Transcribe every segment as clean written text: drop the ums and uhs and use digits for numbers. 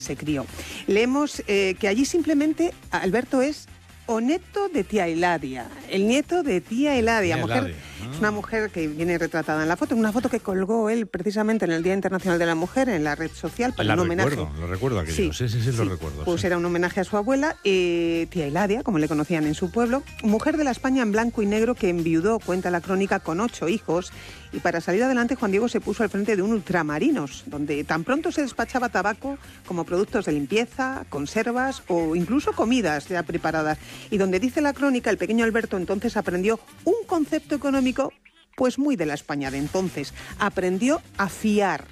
se crió. Leemos que allí simplemente Alberto es o neto de tía Eladia, el nieto de tía Eladia, es una mujer que viene retratada en la foto, una foto que colgó él precisamente en el Día Internacional de la Mujer en la red social para un homenaje. Lo recuerdo aquello, sí, lo recuerdo. Pues era un homenaje a su abuela, tía Eladia, como le conocían en su pueblo, mujer de la España en blanco y negro que enviudó, cuenta la crónica, con 8 hijos, y para salir adelante Juan Diego se puso al frente de un ultramarinos, donde tan pronto se despachaba tabaco como productos de limpieza, conservas o incluso comidas ya preparadas, y donde dice la crónica, el pequeño Alberto entonces aprendió un concepto económico pues muy de la España de entonces. Aprendió a fiar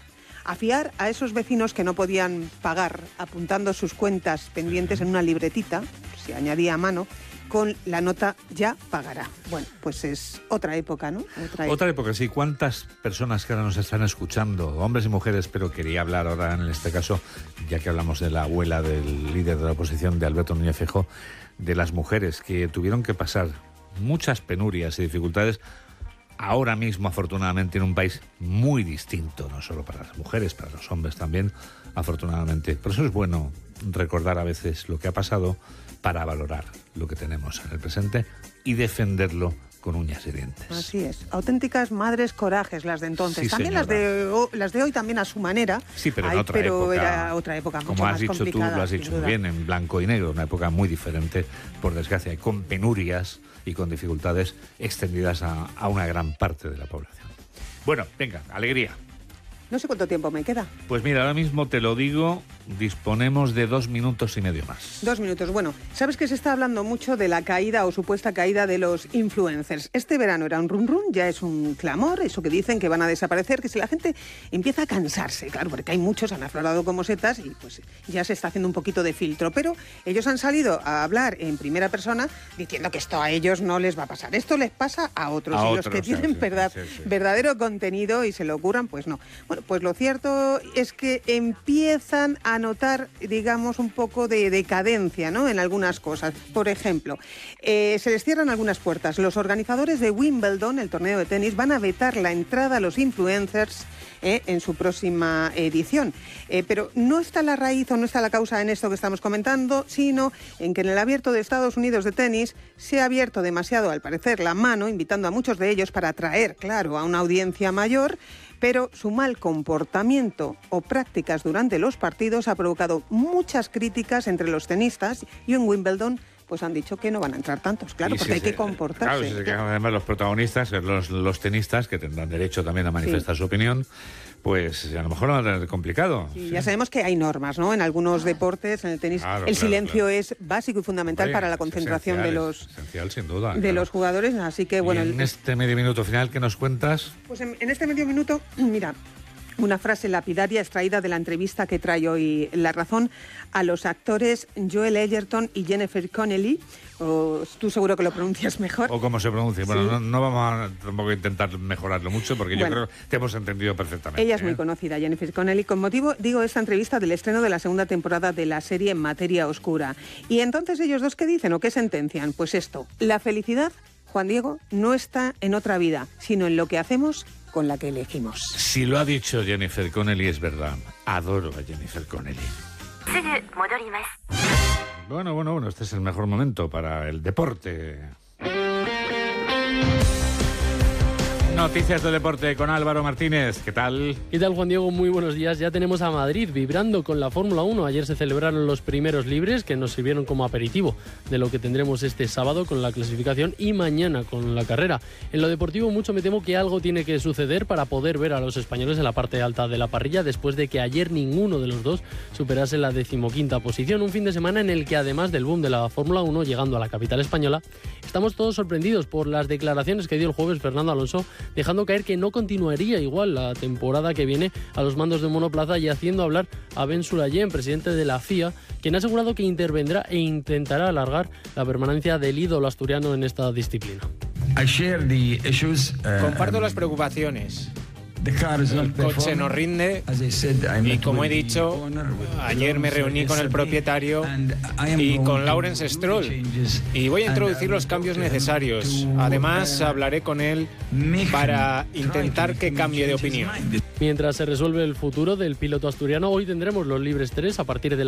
a esos vecinos que no podían pagar, apuntando sus cuentas pendientes en una libretita, se añadía a mano, con la nota ya pagará. Bueno, pues es otra época, ¿no? Otra época, sí. ¿Cuántas personas que ahora nos están escuchando, hombres y mujeres, pero quería hablar ahora en este caso, ya que hablamos de la abuela del líder de la oposición, de Alberto Núñez Feijóo, de las mujeres que tuvieron que pasar muchas penurias y dificultades ahora mismo, afortunadamente, en un país muy distinto, no solo para las mujeres, para los hombres también, afortunadamente. Por eso es bueno recordar a veces lo que ha pasado para valorar lo que tenemos en el presente y defenderlo con uñas y dientes. Así es. Auténticas madres corajes las de entonces. Sí, también las de hoy también a su manera. Sí, pero era otra época mucho como has más dicho tú, lo has dicho muy bien, en blanco y negro, una época muy diferente, por desgracia, y con penurias y con dificultades extendidas a una gran parte de la población. Bueno, venga, alegría. No sé cuánto tiempo me queda. Pues mira, ahora mismo te lo digo, disponemos de 2 minutos y medio más. 2 minutos. Bueno, sabes que se está hablando mucho de la caída o supuesta caída de los influencers. Este verano era un run, ya es un clamor, eso que dicen que van a desaparecer, que si la gente empieza a cansarse, claro, porque hay muchos, han aflorado como setas y pues ya se está haciendo un poquito de filtro. Pero ellos han salido a hablar en primera persona diciendo que esto a ellos no les va a pasar. Esto les pasa a otros. Y los que tienen verdadero contenido y se lo curan, pues no. Bueno, pues lo cierto es que empiezan a notar, digamos, un poco de decadencia, ¿no?, en algunas cosas. Por ejemplo, se les cierran algunas puertas. Los organizadores de Wimbledon, el torneo de tenis, van a vetar la entrada a los influencers en su próxima edición. Pero no está la raíz o no está la causa en esto que estamos comentando, sino en que en el abierto de Estados Unidos de tenis se ha abierto demasiado, al parecer, la mano, invitando a muchos de ellos para atraer, claro, a una audiencia mayor, pero su mal comportamiento o prácticas durante los partidos ha provocado muchas críticas entre los tenistas, y en Wimbledon pues han dicho que no van a entrar tantos, claro, porque hay que comportarse. Claro, que además los protagonistas, los tenistas, que tendrán derecho también a manifestar su opinión, pues a lo mejor lo van a tener complicado. Sí. Ya sabemos que hay normas, ¿no? En algunos deportes, en el tenis, el silencio es básico y fundamental para la concentración de los sin duda, los jugadores, así que bueno. ¿Y en este medio minuto final qué nos cuentas? Pues en este medio minuto, mira, una frase lapidaria extraída de la entrevista que trae hoy La Razón a los actores Joel Edgerton y Jennifer Connelly. Tú seguro que lo pronuncias mejor. O cómo se pronuncia. Bueno, sí. no vamos a tampoco intentar mejorarlo mucho, porque yo creo que te hemos entendido perfectamente. Ella es muy conocida, Jennifer Connelly, con motivo, digo, esta entrevista del estreno de la segunda temporada de la serie Materia Oscura. Y entonces ellos dos, ¿qué dicen o qué sentencian? Pues esto: la felicidad, Juan Diego, no está en otra vida, sino en lo que hacemos con la que elegimos. Si lo ha dicho Jennifer Connelly, es verdad. Adoro a Jennifer Connelly. Bueno, este es el mejor momento para el deporte. Noticias de deporte con Álvaro Martínez. ¿Qué tal? ¿Qué tal, Juan Diego? Muy buenos días. Ya tenemos a Madrid vibrando con la Fórmula 1. Ayer se celebraron los primeros libres, que nos sirvieron como aperitivo de lo que tendremos este sábado con la clasificación y mañana con la carrera. En lo deportivo, mucho me temo que algo tiene que suceder para poder ver a los españoles en la parte alta de la parrilla, después de que ayer ninguno de los dos superase la 15ª posición. Un fin de semana en el que, además del boom de la Fórmula 1 llegando a la capital española, estamos todos sorprendidos por las declaraciones que dio el jueves Fernando Alonso, dejando caer que no continuaría igual la temporada que viene a los mandos de monoplaza, y haciendo hablar a Ben Sulayem, presidente de la FIA, quien ha asegurado que intervendrá e intentará alargar la permanencia del ídolo asturiano en esta disciplina. Comparto las preocupaciones. El coche no rinde y, como he dicho, ayer me reuní con el propietario y con Lawrence Stroll y voy a introducir los cambios necesarios. Además, hablaré con él para intentar que cambie de opinión. Mientras se resuelve el futuro del piloto asturiano, hoy tendremos los libres 3 a partir de